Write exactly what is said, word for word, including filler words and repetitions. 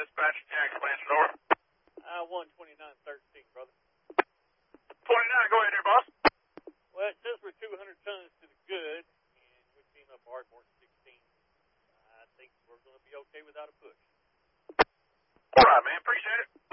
dispatch, Jackson Lancer Door. I one twenty-nine thirteen, brother. twenty-nine, go ahead there, boss. Well, it says we're two hundred tons to the good, and we came up Ardmore sixteen. I think we're going to be okay without a push. All right, man. Appreciate it.